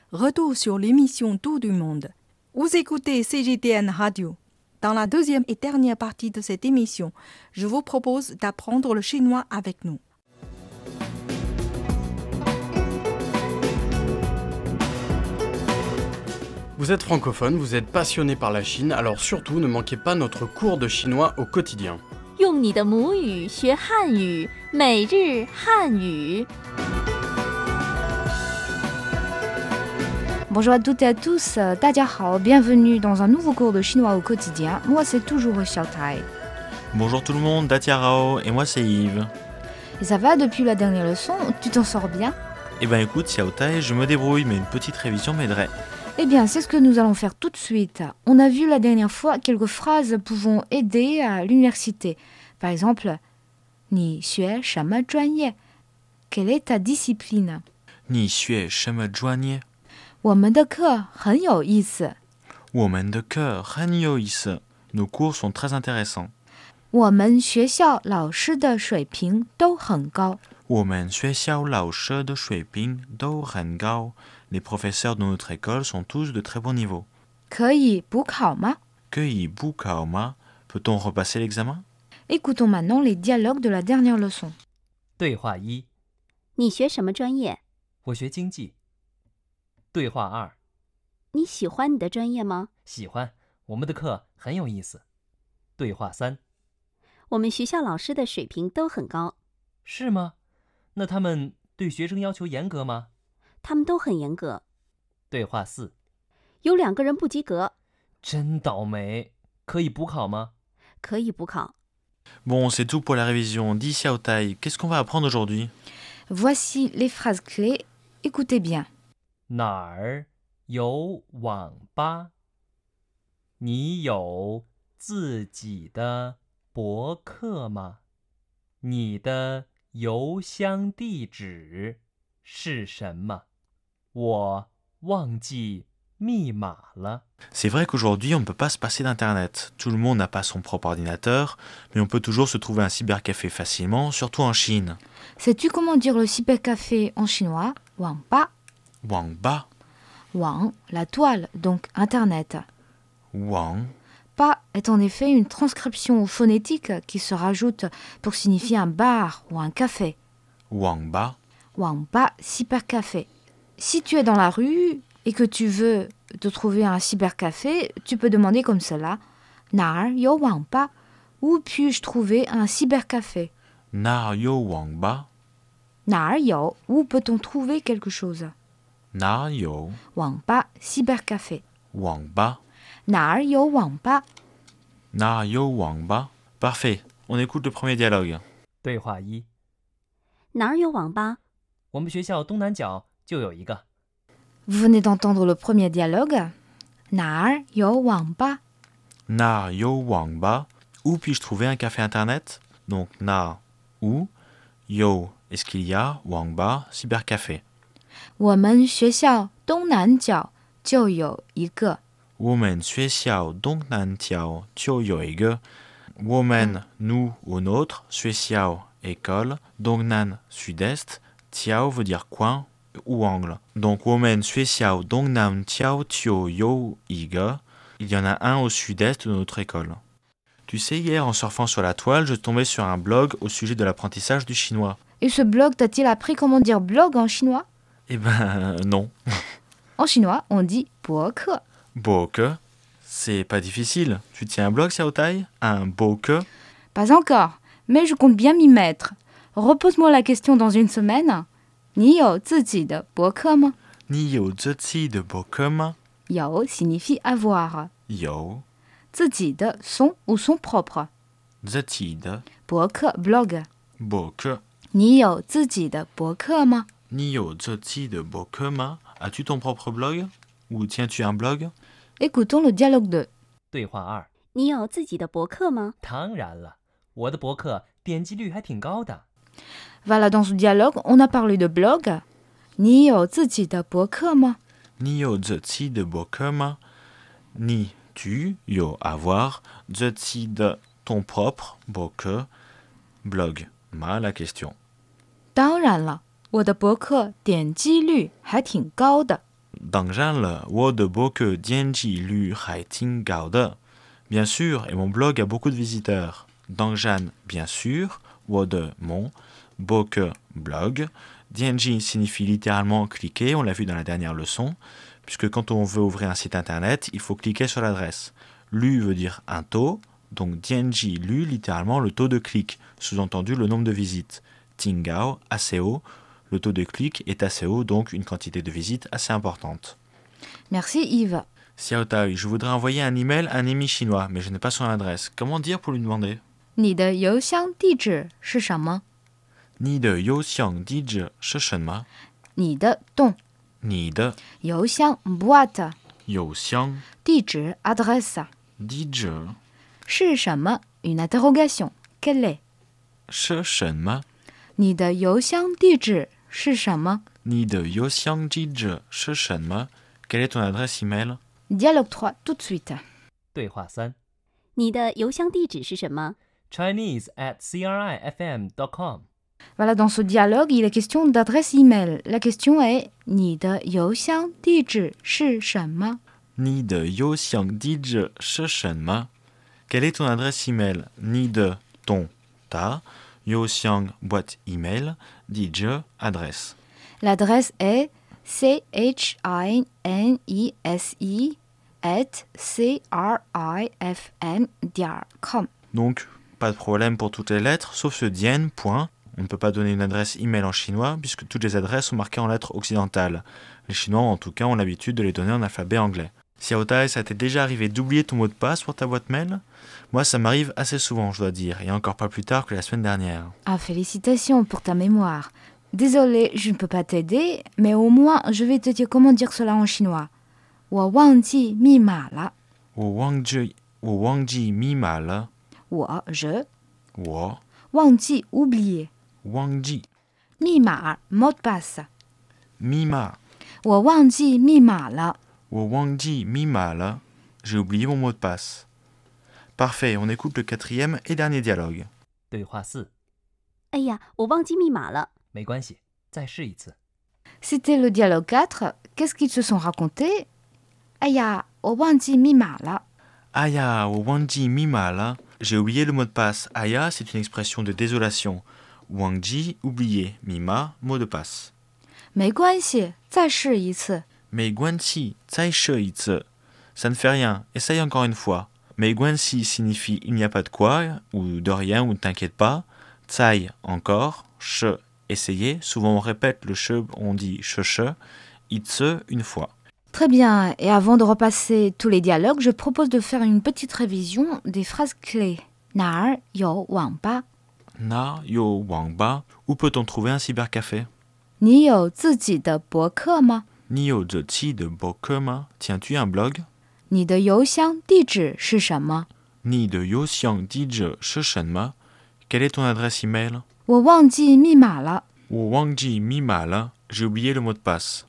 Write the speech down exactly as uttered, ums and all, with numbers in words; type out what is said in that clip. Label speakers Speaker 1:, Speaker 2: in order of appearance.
Speaker 1: Retour sur l'émission Tour du monde. Vous écoutez C G T N Radio. Dans la deuxième et dernière partie de cette émission, je vous propose d'apprendre le chinois avec nous.
Speaker 2: Vous êtes francophone, vous êtes passionné par la Chine, alors surtout ne manquez pas notre cours de chinois au quotidien.
Speaker 3: 用你的母语学汉语，每日汉语。
Speaker 4: Bonjour à toutes et à tous, 大家好, bienvenue dans un nouveau cours de chinois au quotidien. Moi c'est toujours Xiao Tai.
Speaker 5: Bonjour tout le monde, Datia Rao, et moi c'est Yves.
Speaker 4: Et ça va depuis la dernière leçon, tu t'en sors bien?
Speaker 5: Eh ben écoute Xiao Tai, je me débrouille, mais une petite révision m'aiderait.
Speaker 4: Eh bien, c'est ce que nous allons faire tout de suite. On a vu la dernière fois quelques phrases pouvant aider à l'université. Par exemple, 你学什么专业? Quelle est ta discipline?
Speaker 5: 你学什么专业?
Speaker 4: 我们的课很有意思。
Speaker 5: 我们的课很有意思. Nos cours sont très intéressants.
Speaker 4: 我们学校老师的水平都很高。
Speaker 5: 我们学校老师的水平都很高. Les professeurs de notre école sont tous de très bon niveau.
Speaker 4: 可以补考吗?
Speaker 5: 可以补考吗? Peut-on repasser l'examen?
Speaker 4: Écoutons maintenant les dialogues de la dernière leçon.
Speaker 6: 对话一：
Speaker 3: 你学什么专业？
Speaker 6: 我学经济。对话二：
Speaker 3: 你喜欢你的专业吗？
Speaker 6: 喜欢，我们的课很有意思。对话三：
Speaker 3: 我们学校老师的水平都很高。
Speaker 6: 是吗？那他们对学生要求严格吗？
Speaker 3: 他们都很严格。
Speaker 6: 对话四：
Speaker 3: 有两个人不及格。
Speaker 6: 真倒霉，可以补考吗？
Speaker 3: 可以补考。
Speaker 5: Bon, c'est tout pour la révision. Dis Xiao Tai, qu'est-ce qu'on va apprendre aujourd'hui?
Speaker 4: Voici les phrases clés. Écoutez bien.
Speaker 6: 哪儿有网吧？你有自己的博客吗？你的邮箱地址是什么？我忘记密码了。
Speaker 5: C'est vrai qu'aujourd'hui, on ne peut pas se passer d'Internet. Tout le monde n'a pas son propre ordinateur, mais on peut toujours se trouver un cybercafé facilement, surtout en Chine.
Speaker 4: Sais-tu comment dire le cybercafé en chinois? Wangba.
Speaker 5: Wangba.
Speaker 4: Wang, la toile, donc Internet.
Speaker 5: Wang.
Speaker 4: Pa est en effet une transcription phonétique qui se rajoute pour signifier un bar ou un café.
Speaker 5: Wangba.
Speaker 4: Wangba, cybercafé. Si tu es dans la rue et que tu veux te trouver un cybercafé, tu peux demander comme cela: 哪儿有网吧? Où puis-je trouver un cybercafé?
Speaker 5: 哪儿有网吧?
Speaker 4: 哪儿有? Où peut-on trouver quelque chose?
Speaker 5: 哪儿有
Speaker 4: 网吧, cybercafé.
Speaker 5: 网吧?
Speaker 4: 哪儿有网吧?
Speaker 5: 哪儿有网吧? Parfait. On écoute le premier dialogue.
Speaker 6: 对话一：
Speaker 3: 哪儿有网吧？
Speaker 6: 我们学校东南角就有一个。
Speaker 4: Vous venez d'entendre le premier dialogue. 哪儿有网吧?
Speaker 5: 哪儿有网吧? Où puis-je trouver un café internet? Donc, na, où? Yo, est-ce qu'il y a? Wangba, cybercafé.
Speaker 4: 我们学校东南角就有一个。
Speaker 5: 我们学校东南角就有一个。我们 nous ou notre, 学校 école, dongnan sud-est, tiao veut dire coin ou angle. Donc 我们学校东南角就有一个. Il y en a un au sud-est de notre école. Tu sais, hier, en surfant sur la toile, je tombais sur un blog au sujet de l'apprentissage du chinois.
Speaker 4: Et ce blog t'a-t-il appris comment dire blog en chinois?
Speaker 5: Eh ben, non.
Speaker 4: En chinois, on dit 博客.
Speaker 5: Boke, c'est pas difficile. Tu tiens un blog, Xiao Tai? Un boke?
Speaker 4: Pas encore, mais je compte bien m'y mettre. Repose-moi la question dans une semaine. 你有自己的博客吗?
Speaker 5: 你有自己的博客吗?
Speaker 4: 有 signifie avoir.
Speaker 5: 有
Speaker 4: 自己的 son ou son propre.
Speaker 5: 自己的
Speaker 4: 博客 blog.
Speaker 5: 博客.
Speaker 4: 你有自己的博客吗?
Speaker 5: 你有自己的博客吗? As-tu ton propre blog? Ou tiens-tu un blog?
Speaker 4: Écoutons le dialogue deux.
Speaker 6: 对话二：
Speaker 3: 你有自己的博客吗？
Speaker 6: 当然了，我的博客点击率还挺高的。
Speaker 4: Voilà, dans ce dialogue, on a parlé de blog. 你有自己的博客吗?
Speaker 5: 你有自己的博客吗? Ni, tu, yo, avoir, 自己的 ton propre, 博客, blog, ma, la question.
Speaker 4: 当然了，我的博客点击率还挺高的。
Speaker 5: 当然了，我的博客点击率还挺高的。Bien sûr, et mon blog a beaucoup de visiteurs. 当然, bien sûr, 我的 mon, 博客 blog. 点击 signifie littéralement cliquer, on l'a vu dans la dernière leçon, puisque quand on veut ouvrir un site internet, il faut cliquer sur l'adresse. Lu veut dire un taux, donc 点击 lu littéralement le taux de clic, sous-entendu le nombre de visites. Tingao, assez haut, le taux de clic est assez haut, donc une quantité de visites assez importante.
Speaker 4: Merci Yves.
Speaker 5: Xiao Tai, je voudrais envoyer un email à un ami chinois, mais je n'ai pas son adresse. Comment dire pour lui demander?
Speaker 4: 你的邮箱地址是什么？
Speaker 5: 你的邮箱地址是什么？
Speaker 4: 你的动
Speaker 5: 你的
Speaker 4: 邮箱 boîte
Speaker 5: 邮箱
Speaker 4: 地址 adresse
Speaker 5: 地址
Speaker 4: 是什么 une interrogation quelle est
Speaker 5: 是什么？
Speaker 4: 你的邮箱地址是什么？
Speaker 5: 你的邮箱地址是什么？ Quelle est ton adresse email?
Speaker 4: Dialogue trois tout de suite.
Speaker 6: 对话三
Speaker 3: 你的邮箱地址是什么？
Speaker 6: Chinese at c r i f m dot com.
Speaker 4: Voilà, dans ce dialogue, il est question d'adresse email. La question est 你的邮箱地址是什么？
Speaker 5: 你的邮箱地址是什么？ Quelle est ton adresse email? 你的 ton ta 邮箱 boîte email 地址 adresse.
Speaker 4: L'adresse est c h i n e s e at c r i f m dot com.
Speaker 5: Donc, pas de problème pour toutes les lettres, sauf ce dien, point. On ne peut pas donner une adresse email en chinois, puisque toutes les adresses sont marquées en lettres occidentales. Les Chinois, en tout cas, ont l'habitude de les donner en alphabet anglais. Xiao Tai, ça t'est déjà arrivé d'oublier ton mot de passe pour ta boîte mail? Moi, ça m'arrive assez souvent, je dois dire, et encore pas plus tard que la semaine dernière.
Speaker 4: Ah, félicitations pour ta mémoire. Désolé, je ne peux pas t'aider, mais au moins, je vais te dire comment dire cela en chinois. 我忘记密码了。
Speaker 5: 我忘记我忘记密码了。
Speaker 4: 我 je
Speaker 5: 我
Speaker 4: 忘记 oublier
Speaker 5: 忘记
Speaker 4: 密码 mot de passe
Speaker 5: 密码。
Speaker 4: 我忘记密码了。
Speaker 5: 我忘记密码了。J'ai oublié mon mot de passe. Parfait, on écoute le quatrième et dernier dialogue.
Speaker 6: 对话四
Speaker 3: 哎呀，我忘记密码了。
Speaker 6: 没关系，再试一次。
Speaker 4: C'était le dialogue quatre. Qu'est-ce qu'ils se sont racontés? 哎呀，我忘记密码了。
Speaker 5: Aya, wo wangji mimala. J'ai oublié le mot de passe. Aya, c'est une expression de désolation. Wangji, oublié. Mima, mot de passe.
Speaker 4: 没关系，再试一次。
Speaker 5: Mais guanxi, zai she itse. Ça ne fait rien, essaye encore une fois. Mais guanxi signifie il n'y a pas de quoi, ou de rien, ou ne t'inquiète pas. Zai, encore. She, essayer. Souvent on répète le she, on dit she she. Itse, une fois.
Speaker 4: Très bien, et avant de repasser tous les dialogues, je propose de faire une petite révision des phrases clés. 哪儿有网吧？
Speaker 5: Na, yo, wangba. Où peut-on trouver un cybercafé?
Speaker 4: 你有自己的博客吗？
Speaker 5: Ni yo zeti de bokema. Tiens-tu un blog?
Speaker 4: 你的邮箱地址是什么？
Speaker 5: Ni de yoxiang dije sheshenma. Quelle est ton adresse email?
Speaker 4: 我忘记密码了。
Speaker 5: Wo wangji mima la. J'ai oublié le mot de passe.